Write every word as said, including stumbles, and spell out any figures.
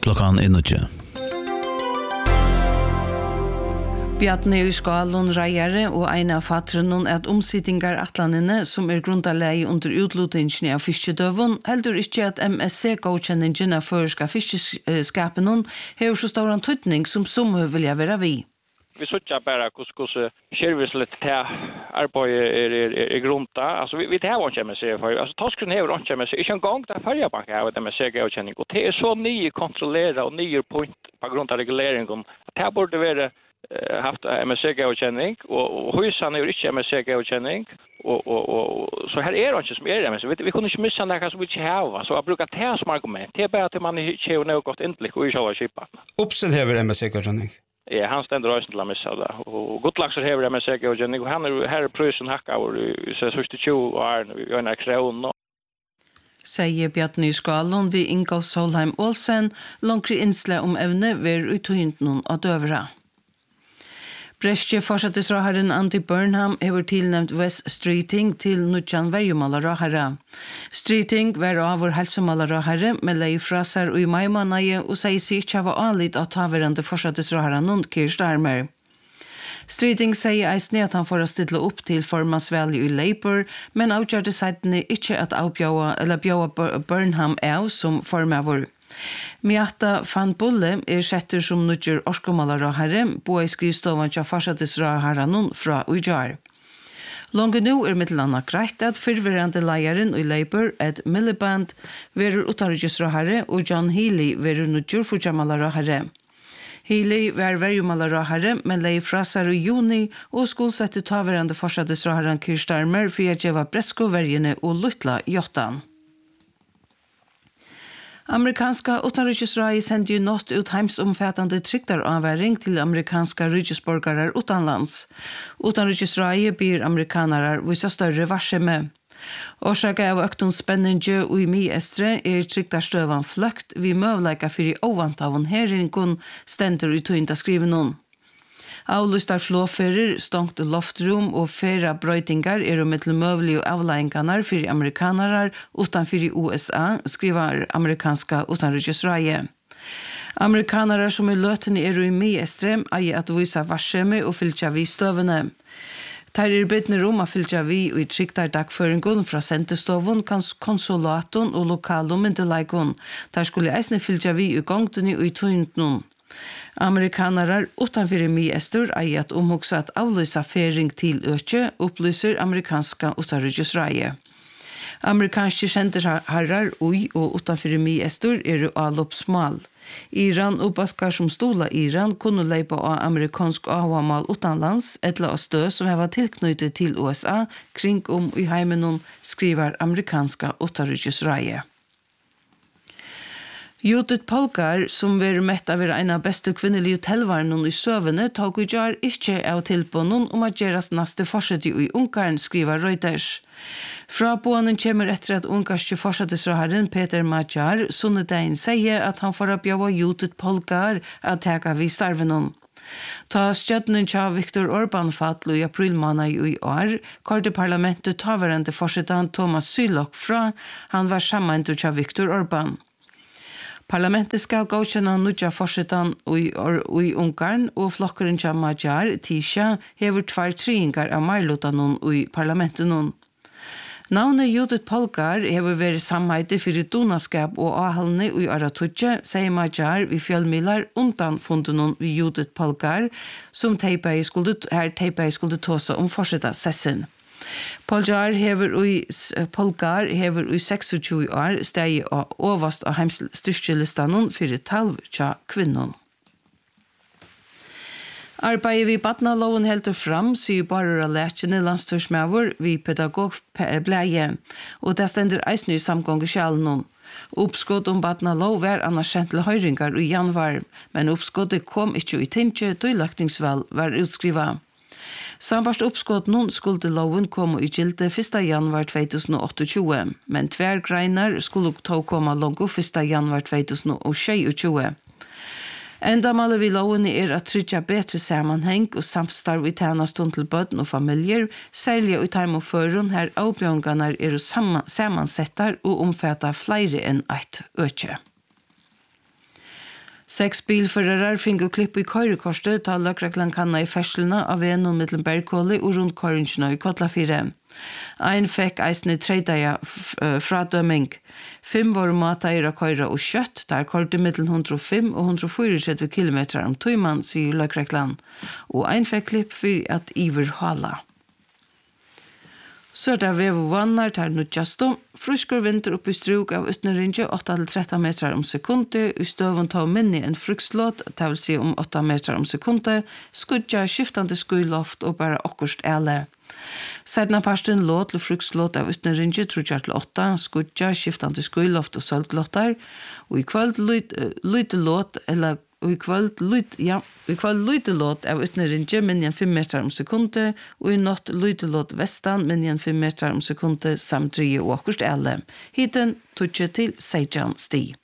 Klockan är nio. Bjarni i skalon reiere og ein av fatrenon at omsittingar atlanene som er grundalegi under utlutingen av fiskedøvun heldur ikkje at M S C-godkjenningen av føreska fiskeskapenon hever så stor antydning som som vilja vera vi. Vi söker bara hur serviceligt det arbetet är är är grunta. Alltså vi vi det har inte med sig för alltså tasken har inte med sig. Inte en gång där förra bank har det med sig godkänning och det är så ny kontrollera och ny point på grund av regleringen. Det borde vara haft M S C-godkänning och husen är inte M S C-godkänning och och och så här är det inte som är det men vi vi kunde inte missa något som vi inte har så jag brukar ta som argument det är bara att man inte har något intellekt och så skipa. Uppsel har M S C-godkänning. Ja, han ständer rösten till att missa det. Och Gotlaxer har M S C-godkänning och han är här pröjsen hacka och så sextio år i en aktion. Sier Bjarni i skalon vid Ingolf Solheim Olsen långre insle om evne ver uthyntnon av døvra. Bresje fortsattesraharen Andy Burnham hever tilnæmt Wes Streeting til nutjan verjumalarahara. Streeting var av vår helsumalarahare, men lei fra seg og i maimanaie og sier seg ikke av anlitt av taverande fortsattesraharen Keir Starmer. Streeting sier eisne at han får stille opp til formansvalg i Labour, men avgjørte seitene ikke at avbjøa eller bjøa Burnham av som formavur. Miata van Bulle er setter som nutjer orskommalarahare, bo i skrivstovan tja farsatisraharanon fra Ujar. Longe nu er mittelanna greit at fyrverande leieren i Labour, Ed Miliband, verur utanriksrahare og John Healey verur nutjer fujamalarahare. Healey var verjumalarahare, men lei fra seg i juni og skolsette taverande farsatisraharan Keir Starmer for å gjeva Bresko-verjene og Lutla Jottan. Amerikanska utanriksraj sendte ju nått ut heimsomfattande trygdaravværing til amerikanska rydgesborgarar utanlands. Utanriksraj ber amerikanarar visa større varseme. Årsaka av øktun spenninge og i mi-estre er trygdarstøvan fløkt vi møvleika fyrir ovantavun heringun stendur i tøynda skrivenon. Avlustar flåfører, stongt loftrum og færa brøytingar er om mittel møvlig og avleiinganar fyrir amerikanarar utanfyr i U S A, skriver amerikanska utanriksraje. Amerikanarar som i løtene er i mi-estre eier at visa varseme og fylkja vi støvene. Der er bedne rom å fylkja vi og i trygtar dagføringun fra sentestoven, konsulaton og lokalum indeleikun. Der skulle eisne fylkja vi i gongtene og i tøyntnun. Amerikanarar utanför mi-estur eier at omhugsa at avlysa fering til økje, opplyser amerikanska utanriksraje. Amerikanske senterherrar ui og utanför mi-estur er alloppsmal. Iran og balkar som stola Iran kunne leipa av amerikansk avhamal utanlands etla av stø som heva tilknyttet til U S A kring om i heimenon, skriver amerikanska utanriksraje. Judith Polgar, som var mett av en av beste kvinnelige telvarnen i søvende, tog i jar ikke av tilbånden om at gjeras neste forsøtte i Ungarn, skriver Reuters. Fra bånen kommer etter at ungarske forsøttesraharen Peter Magyar sunnedegn sier at han får oppgjøve Judith Polgar at teka vi starvenen. Ta stjøttenen tja Viktor Orbán fatlo i aprilmåned i år, kårde parlamentet taverande forsøttan Thomas Sylok fra han var sammentur tja Viktor Orbán. Parlamentet skal godkjenne nudja forsetan i Ungarn og flokkeren tja Magyar, Tisha, hever tvær triingar av marlotanon i parlamentet nun. Navnet Judith Polgar hever vært samheite fyrir donaskap og avhalne i Aratutje, sier Magyar vi fjallmilar undan fundenon vi Judith Polgar, som teipei skulle, her teipei skulle tåse om forseta sessen. Polgar hever i Polgar hever i tjueseks år steg og overast av heimstyrkjelistanen for tolv tja kvinnon. Arbeidet vi badnaloven heldur fram, sier bare lætjene landstorsmæver vi pedagogpleie, og det stender eisne i samgång i sjalen. Uppskott om badnalov var annars kjent til høyringar i januar, men uppskottet kom ikke i tinsje, da løktingsvalg var utskriva. Sambarst uppskott nun skulle loven komme i gilde første januar tjugohundraåttiotjue, men tver greinar skulle ta komme longo første januar tjugohundratjugotjue. Endamalet vi loven er at trykja betre sammanheng og samstarv i tjenestund til bøtten og familier, særlig i time og førun her avbjørngarna er sammansettar og omfatta flere enn eit økje. Seks bilførere finner klipp i køyrekorset til løkreglen kanna i ferslene av veien mellom Bergkåli og rundt køyringene i Kotlafire. Ein fikk eisne tredje fradømming. Fem var matair av køyre og kjøtt, der kørte mellom hundre og fem og hundre og trettfire kilometer om tøyman, sier løkreglen. Og ein fikk klipp for at iver hala. Så er det vev og vannar til nødjasto. Fruskur vinter opp i struk av utnerinje åtte til tretton meter om sekundet, i støvun ta minni en frukslåt, det vil si om åtte meter om sekundet, skudja skiftande skuiloft og bare okkurst ele. Sedna parsten låt til frukslåt av utnerinje trudjar til åtta, skudja skiftande skuiloft og sølglåttar, og i kvöld lyte låt, eller og i kvöld lyt, ja, i kvöld lytelåt av utnerinje minjen fem meter om sekundet, og i natt lytelåt vestan minjen fem meter om sekundet samt tre og akkurst ele. Hiten tutje til seksten sti.